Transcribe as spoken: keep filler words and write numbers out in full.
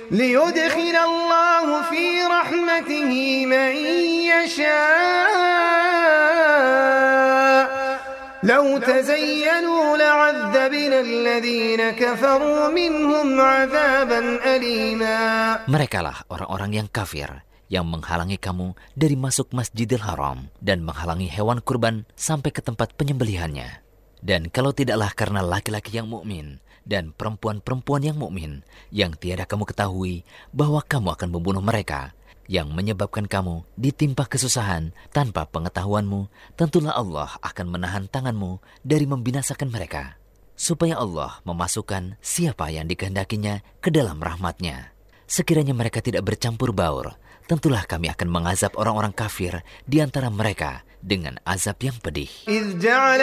ليدخل الله في رحمته من يشاء لو تزينوا لعذبنا الذين كفروا منهم عذابا أليما. Merekalah orang-orang yang kafir yang menghalangi kamu dari masuk Masjidil Haram dan menghalangi hewan kurban sampai ke tempat penyembelihannya. Dan kalau tidaklah karena laki-laki yang mukmin dan perempuan-perempuan yang mukmin yang tiada kamu ketahui bahwa kamu akan membunuh mereka, yang menyebabkan kamu ditimpa kesusahan tanpa pengetahuanmu, tentulah Allah akan menahan tanganmu dari membinasakan mereka, supaya Allah memasukkan siapa yang dikehendakinya ke dalam rahmat-Nya. Sekiranya mereka tidak bercampur baur, tentulah kami akan mengazab orang-orang kafir di antara mereka dengan azab yang pedih.